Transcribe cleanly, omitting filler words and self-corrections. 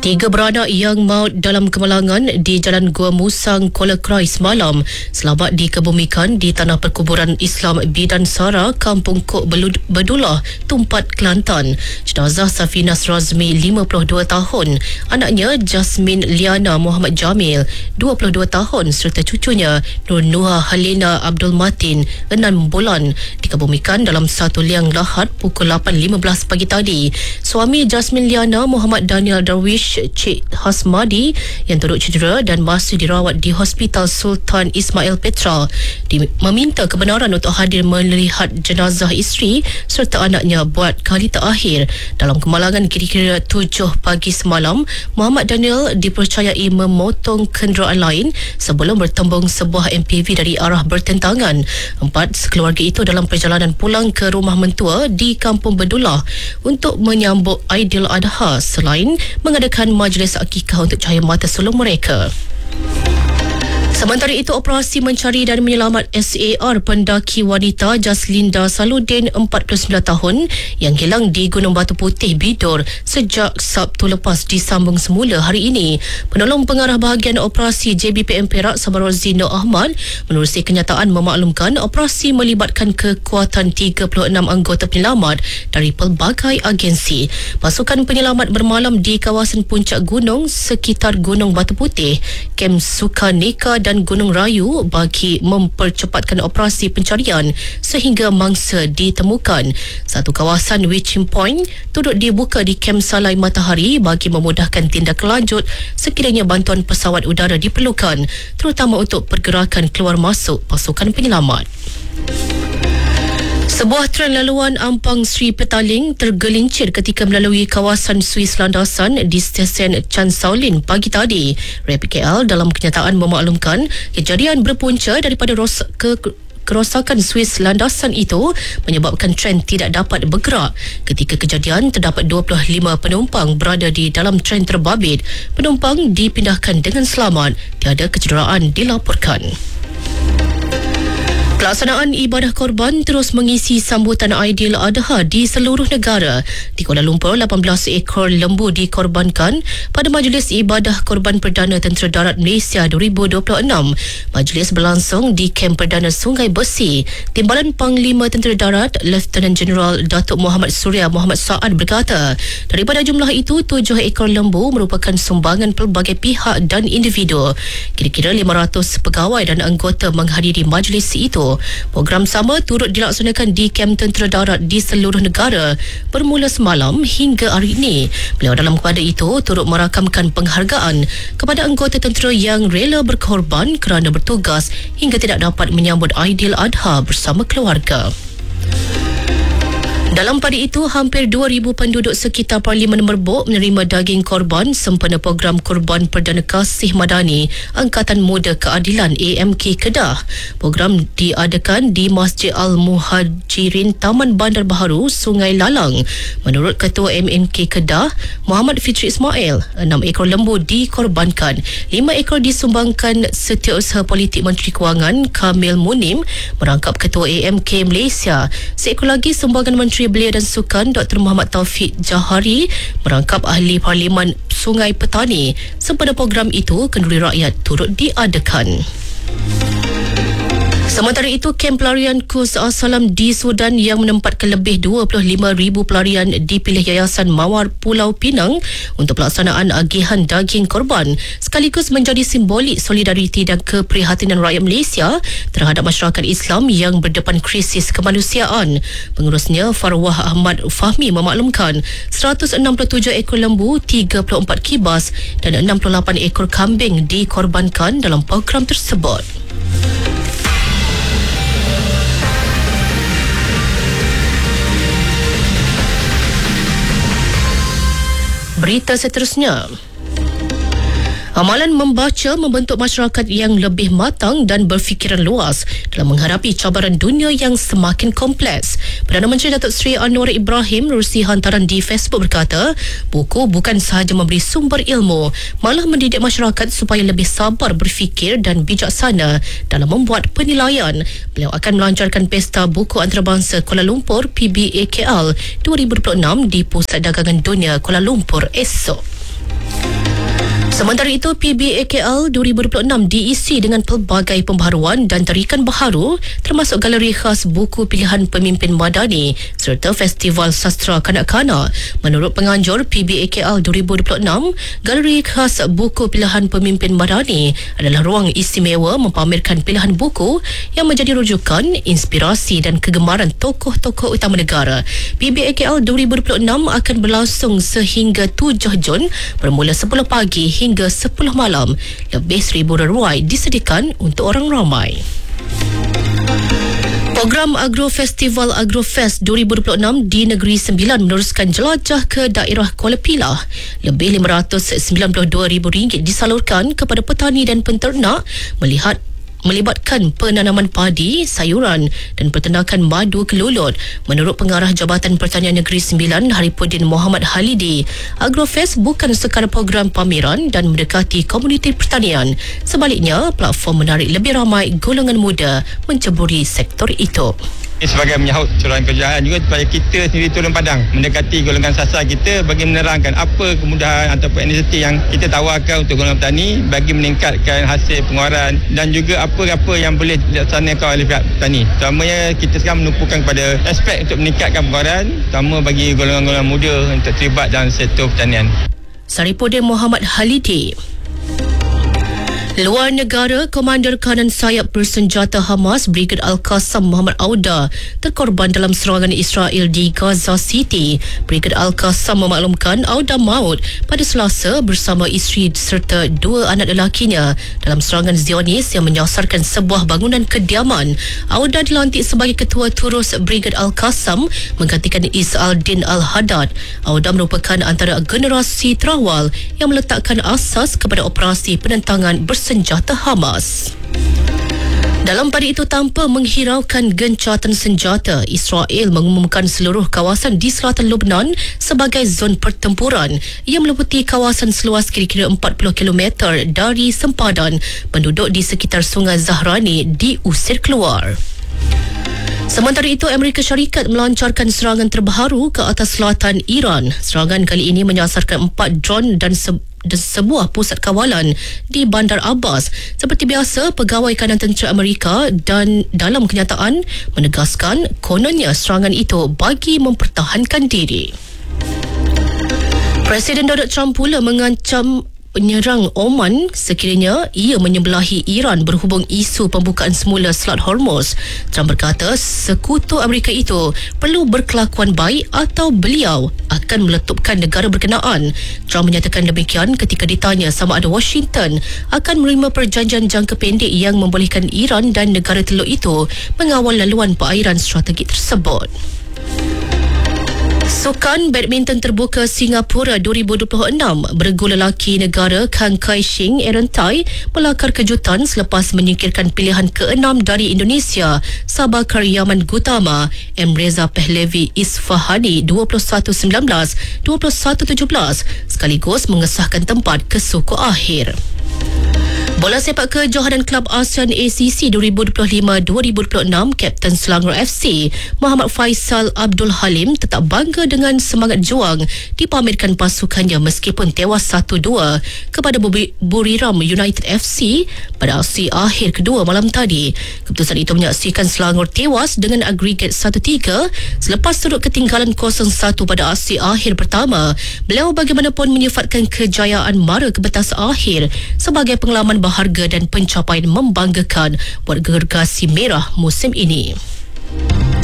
Tiga beranak yang maut dalam kemalangan di Jalan Gua Musang, Kuala Krai semalam selamat dikebumikan di tanah perkuburan Islam Bidan Sara, Kampung Kok Bedulah, Tumpat, Kelantan. Jenazah Safinas Razmi, 52 tahun, anaknya Jasmine Liana Muhammad Jamil, 22 tahun serta cucunya Nur Nuha Halina Abdul Matin, 6 bulan dikebumikan dalam satu liang lahat pukul 8.15 pagi tadi. Suami Jasmine Liana Muhammad Daniel Darwish Cik Hasmadi yang turut cedera dan masih dirawat di Hospital Sultan Ismail Petra meminta kebenaran untuk hadir melihat jenazah isteri serta anaknya buat kali terakhir. Dalam kemalangan kira-kira 7 pagi semalam, Muhammad Daniel dipercayai memotong kenderaan lain sebelum bertembung sebuah MPV dari arah bertentangan. 4 sekeluarga itu dalam perjalanan pulang ke rumah mentua di Kampung Bedulah untuk menyambut Aidil Adha selain mengadakan majlis akikah untuk cahaya mata sulung mereka. Sementara itu, operasi mencari dan menyelamat SAR pendaki wanita Jaslinda Saludin, 49 tahun, yang hilang di Gunung Batu Putih, Bidor sejak Sabtu lepas disambung semula hari ini. Penolong pengarah bahagian operasi JBPM Perak, Sabarozi Nur Ahmad, menerusi kenyataan memaklumkan operasi melibatkan kekuatan 36 anggota penyelamat dari pelbagai agensi. Pasukan penyelamat bermalam di kawasan puncak gunung sekitar Gunung Batu Putih, Kem Sukaneka dan Gunung Rayu bagi mempercepatkan operasi pencarian sehingga mangsa ditemukan. Satu kawasan witching point turut dibuka di Kem Salai Matahari bagi memudahkan tindak lanjut sekiranya bantuan pesawat udara diperlukan, terutama untuk pergerakan keluar masuk pasukan penyelamat. Sebuah tren laluan Ampang Sri Petaling tergelincir ketika melalui kawasan Suis landasan di stesen Chan Saulin pagi tadi. Rapid KL dalam kenyataan memaklumkan kejadian berpunca daripada kerosakan Suis landasan itu menyebabkan tren tidak dapat bergerak. Ketika kejadian, terdapat 25 penumpang berada di dalam tren terbabit. Penumpang dipindahkan dengan selamat. Tiada kecederaan dilaporkan. Pelaksanaan ibadah korban terus mengisi sambutan Aidil Adha di seluruh negara. Di Kuala Lumpur, 18 ekor lembu dikorbankan pada Majlis Ibadah Korban Perdana Tentera Darat Malaysia 2026. Majlis berlangsung di Kem Perdana Sungai Besi. Timbalan Panglima Tentera Darat, Lieutenant General Datuk Muhammad Surya Muhammad Saad berkata, daripada jumlah itu, 7 ekor lembu merupakan sumbangan pelbagai pihak dan individu. Kira-kira 500 pegawai dan anggota menghadiri majlis itu. Program sama turut dilaksanakan di Kem Tentera Darat di seluruh negara bermula semalam hingga hari ini. Beliau dalam kepada itu turut merakamkan penghargaan kepada anggota tentera yang rela berkorban kerana bertugas hingga tidak dapat menyambut Aidil Adha bersama keluarga. Dalam pada itu, hampir 2,000 penduduk sekitar Parlimen Merbuk menerima daging korban sempena program Korban Perdana Kasih Madani Angkatan Muda Keadilan AMK Kedah. Program diadakan di Masjid Al-Muhajirin Taman Bandar Baharu, Sungai Lalang. Menurut Ketua MNK Kedah, Muhammad Fitri Ismail, 6 ekor lembu dikorbankan. 5 ekor disumbangkan Setiausaha Politik Menteri Kewangan Kamil Munim merangkap Ketua AMK Malaysia. Seekor lagi sumbangan Menteri Belia dan Sukan Dr. Muhammad Taufik Jahari merangkap Ahli Parlimen Sungai Petani. Sempena program itu, kenduri rakyat turut diadakan. Sementara itu, kem pelarian Kus Al-Salam di Sudan yang menempatkan lebih 25,000 pelarian dipilih Yayasan Mawar Pulau Pinang untuk pelaksanaan agihan daging korban sekaligus menjadi simbolik solidariti dan keprihatinan rakyat Malaysia terhadap masyarakat Islam yang berdepan krisis kemanusiaan. Pengurusnya Farwah Ahmad Fahmi memaklumkan 167 ekor lembu, 34 kibas dan 68 ekor kambing dikorbankan dalam program tersebut. Berita seterusnya. Amalan membaca membentuk masyarakat yang lebih matang dan berfikiran luas dalam menghadapi cabaran dunia yang semakin kompleks. Perdana Menteri Datuk Seri Anwar Ibrahim menerusi hantaran di Facebook berkata, buku bukan sahaja memberi sumber ilmu, malah mendidik masyarakat supaya lebih sabar berfikir dan bijaksana dalam membuat penilaian. Beliau akan melancarkan Pesta Buku Antarabangsa Kuala Lumpur PBAKL 2026 di Pusat Dagangan Dunia Kuala Lumpur esok. Sementara itu, PBAKL 2026 diisi dengan pelbagai pembaharuan dan tarikan baharu termasuk galeri khas buku pilihan pemimpin madani serta festival sastra kanak-kanak. Menurut penganjur PBAKL 2026, galeri khas buku pilihan pemimpin madani adalah ruang istimewa mempamerkan pilihan buku yang menjadi rujukan, inspirasi dan kegemaran tokoh-tokoh utama negara. PBAKL 2026 akan berlangsung sehingga 7 Jun bermula 10 pagi hingga 10 malam. Lebih 1,000 reruai disediakan untuk orang ramai. Program Agro Festival Agrofest 2026 di Negeri Sembilan meneruskan jelajah ke daerah Kuala Pilah. Lebih RM592,000 disalurkan kepada petani dan penternak melibatkan penanaman padi, sayuran dan peternakan madu kelulut. Menurut Pengarah Jabatan Pertanian Negeri Sembilan, Haripudin Muhammad Halidi, Agrofest bukan sekadar program pameran dan mendekati komuniti pertanian. Sebaliknya, platform menarik lebih ramai golongan muda menceburi sektor itu. Sebagai menyahut curahan kerjaan juga supaya kita sendiri turun padang mendekati golongan sasar kita bagi menerangkan apa kemudahan ataupun inisiatif yang kita tawarkan untuk golongan petani bagi meningkatkan hasil pengeluaran dan juga apa-apa yang boleh dilaksanakan oleh pihak petani. Terutamanya kita sekarang menumpukan kepada aspek untuk meningkatkan pengeluaran terutama bagi golongan-golongan muda untuk terlibat dalam sektor pertanian. Saripudin Muhammad Halidi. Luar negara, Komander Kanan Sayap Bersenjata Hamas Brigade Al-Qassam Muhammad Auda terkorban dalam serangan Israel di Gaza City. Brigade Al-Qassam memaklumkan Auda maut pada Selasa bersama isteri serta 2 anak lelakinya dalam serangan Zionis yang menyasarkan sebuah bangunan kediaman. Auda dilantik sebagai Ketua Turus Brigade Al-Qassam menggantikan Izz-al-Din Al-Haddad. Auda merupakan antara generasi terawal yang meletakkan asas kepada operasi penentangan bersenjata Hamas. Dalam pada itu, tanpa menghiraukan gencatan senjata, Israel mengumumkan seluruh kawasan di selatan Lebanon sebagai zon pertempuran. Ia meliputi kawasan seluas kira-kira 40 km dari sempadan. Penduduk di sekitar Sungai Zahrani diusir keluar. Sementara itu, Amerika Syarikat melancarkan serangan terbaru ke atas selatan Iran. Serangan kali ini menyasarkan 4 drone dan sebuah pusat kawalan di Bandar Abbas. Seperti biasa, pegawai kanan tentera Amerika dan dalam kenyataan menegaskan kononnya serangan itu bagi mempertahankan diri. Presiden Donald Trump pula mengancam penyerang Oman sekiranya ia menyebelahi Iran berhubung isu pembukaan semula Selat Hormuz. Trump berkata sekutu Amerika itu perlu berkelakuan baik atau beliau akan meletupkan negara berkenaan. Trump menyatakan demikian ketika ditanya sama ada Washington akan menerima perjanjian jangka pendek yang membolehkan Iran dan negara teluk itu mengawal laluan perairan strategik tersebut. Sukan badminton terbuka Singapura 2026, bergu lelaki negara Kang Kai-shing Aaron Tai melakar kejutan selepas menyingkirkan pilihan ke-6 dari Indonesia, Sabah Karyaman Gutama, M. Reza Pahlavi Isfahani 21-19, 21-17 sekaligus mengesahkan tempat ke suku akhir. Bola sepak kejohanan Kelab ASEAN ACC 2025-2026, Kapten Selangor FC Muhammad Faisal Abdul Halim tetap bangga dengan semangat juang dipamerkan pasukannya meskipun tewas 1-2 kepada Buriram United FC pada aksi akhir kedua malam tadi. Keputusan itu menyaksikan Selangor tewas dengan agregat 1-3 selepas turut ketinggalan 0-1 pada aksi akhir pertama. Beliau bagaimanapun menyifatkan kejayaan mara ke batas akhir sebagai pengalaman berharga dan pencapaian membanggakan buat gergasi merah musim ini.